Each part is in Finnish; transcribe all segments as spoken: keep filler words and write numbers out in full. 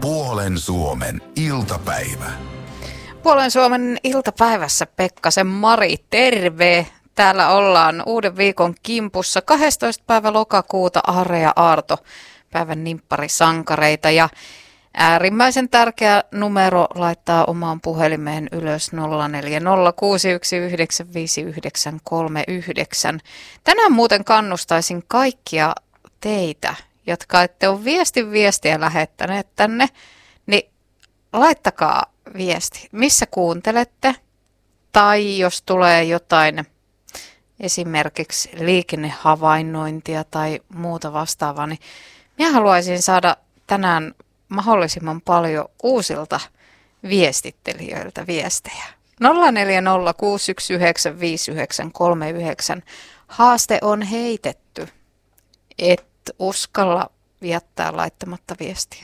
Puolen Suomen iltapäivä. Puolen Suomen iltapäivässä Pekkasen Mari, terve! Täällä ollaan uuden viikon kimpussa. kahdestoista päivä lokakuuta Aare ja Aarto, päivän nimpparisankareita. Ja äärimmäisen tärkeä numero laittaa omaan puhelimeen ylös nolla neljä nolla kuusi yksi yhdeksän viisi yhdeksän kolme yhdeksän. Tänään muuten kannustaisin kaikkia teitä, jotka ette ole viestin viestiä lähettäneet tänne, niin laittakaa viesti, missä kuuntelette, tai jos tulee jotain esimerkiksi liikennehavainnointia tai muuta vastaavaa, niin minä haluaisin saada tänään mahdollisimman paljon uusilta viestittelijöiltä viestejä. nolla neljä nolla kuusi yksi yhdeksän viisi yhdeksän kolme yhdeksän. Haaste on heitetty. Et uskalla jättää laittamatta viestiä.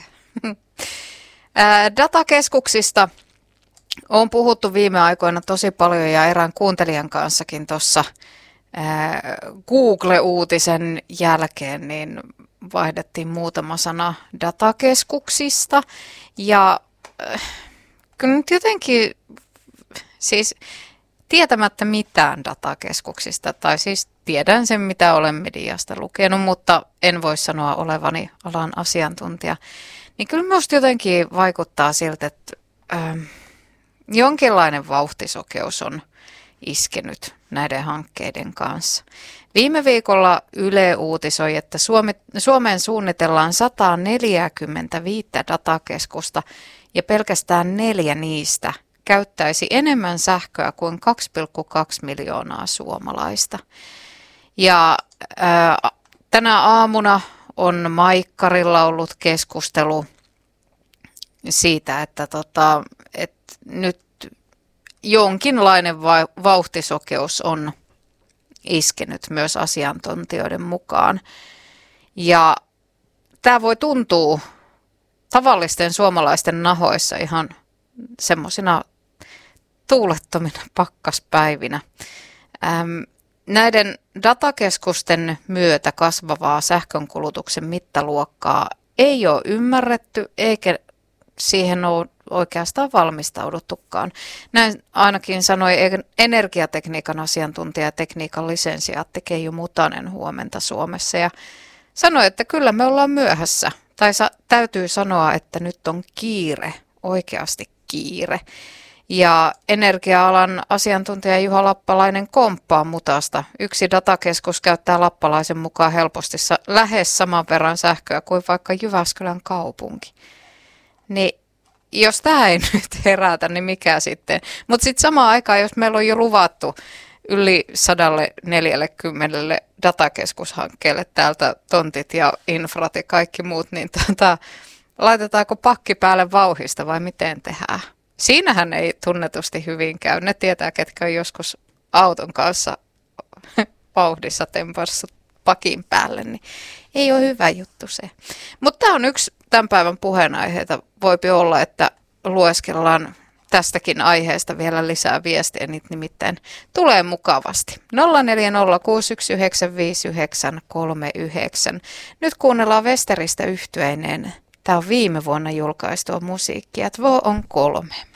Datakeskuksista on puhuttu viime aikoina tosi paljon ja erään kuuntelijan kanssakin tuossa Google-uutisen jälkeen niin vaihdettiin muutama sana datakeskuksista. Ja kyllä nyt jotenkin siis tietämättä mitään datakeskuksista, tai siis tiedän sen, mitä olen mediasta lukenut, mutta en voi sanoa olevani alan asiantuntija, niin kyllä minusta jotenkin vaikuttaa siltä, että äh, jonkinlainen vauhtisokeus on iskenyt näiden hankkeiden kanssa. Viime viikolla Yle uutisoi, että Suomi, Suomeen suunnitellaan sata neljäkymmentäviisi datakeskusta ja pelkästään neljä niistä käyttäisi enemmän sähköä kuin kaksi pilkku kaksi miljoonaa suomalaista. Ja ää, tänä aamuna on Maikkarilla ollut keskustelu siitä, että, tota, että nyt jonkinlainen va- vauhtisokeus on iskenyt myös asiantuntijoiden mukaan. Ja tämä voi tuntua tavallisten suomalaisten nahoissa ihan semmoisina tuulettomina pakkaspäivinä. Ähm, näiden datakeskusten myötä kasvavaa sähkönkulutuksen mittaluokkaa ei ole ymmärretty eikä siihen ole oikeastaan valmistauduttukaan. Näin ainakin sanoi energiatekniikan asiantuntija ja tekniikan lisensiaatti Keijo Mutanen huomenta Suomessa ja sanoi, että kyllä me ollaan myöhässä. Tai sa- täytyy sanoa, että nyt on kiire, oikeasti kiire. Ja energia-alan asiantuntija Juha Lappalainen komppaa Mutasta. Yksi datakeskus käyttää Lappalaisen mukaan helposti sa- lähes saman verran sähköä kuin vaikka Jyväskylän kaupunki. Niin jos tämä ei nyt herätä, niin mikä sitten? Mutta sitten samaan aikaan, jos meillä on jo luvattu yli sata neljäkymmentä datakeskushankkeelle täältä tontit ja infrat ja kaikki muut, niin tota, laitetaanko pakki päälle vauhista vai miten tehdään? Siinähän ei tunnetusti hyvin käy. Ne tietää, ketkä on joskus auton kanssa vauhdissa tempassut pakin päälle, niin ei ole hyvä juttu se. Mutta tämä on yksi tämän päivän puheenaiheita. Voipi olla, että lueskellaan tästäkin aiheesta vielä lisää viestiä, niitä nimittäin tulee mukavasti. nolla neljä nolla kuusi yksi yhdeksän viisi yhdeksän kolme yhdeksän. Nyt kuunnellaan Westeristä yhtyeineen. Tämä on viime vuonna julkaistua musiikkia. Två on kolme.